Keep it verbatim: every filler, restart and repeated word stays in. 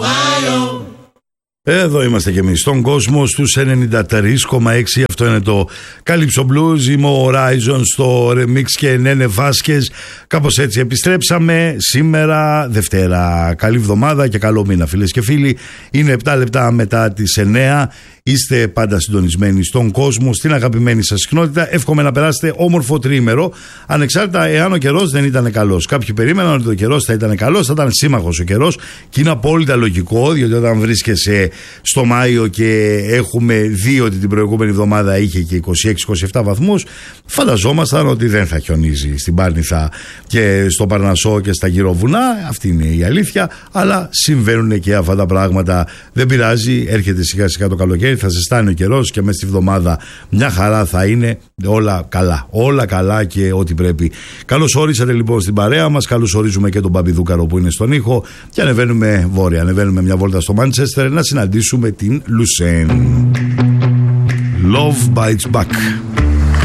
Εδώ είμαστε και εμείς στον κόσμο στους ενενήντα τρία κόμμα έξι. Αυτό είναι το Calypso Blues. Είμαι ο Horizon στο remix και Νένε Βάσκες. Κάπως έτσι επιστρέψαμε σήμερα Δευτέρα. Καλή εβδομάδα και καλό μήνα, φίλες και φίλοι. Είναι επτά λεπτά μετά τις εννέα. Είστε πάντα συντονισμένοι στον κόσμο, στην αγαπημένη σας συχνότητα. Εύχομαι να περάσετε όμορφο τριήμερο, ανεξάρτητα εάν ο καιρός δεν ήταν καλός. Κάποιοι περίμεναν ότι ο καιρός θα ήταν καλός, θα ήταν σύμμαχος ο καιρός, και είναι απόλυτα λογικό, διότι όταν βρίσκεσαι στο Μάιο και έχουμε δει ότι την προηγούμενη εβδομάδα είχε και είκοσι έξι είκοσι επτά βαθμούς, φανταζόμασταν ότι δεν θα χιονίζει στην Πάρνηθα και στο Παρνασσό και στα γύρω βουνά. Αυτή είναι η αλήθεια, αλλά συμβαίνουν και αυτά τα πράγματα. Δεν πειράζει, έρχεται σιγά σιγά το καλοκαίρι. Θα ζεστάνει ο καιρός και μέσα στη βδομάδα μια χαρά θα είναι, όλα καλά. Όλα καλά και ό,τι πρέπει. Καλώς όρισατε λοιπόν στην παρέα μας. Καλώς ορίζουμε και τον Μπαμπιδούκαρο που είναι στον ήχο. Και ανεβαίνουμε βόρεια. Ανεβαίνουμε μια βόλτα στο Μάντσεστερ να συναντήσουμε την Λουσέν. Love Bites Back.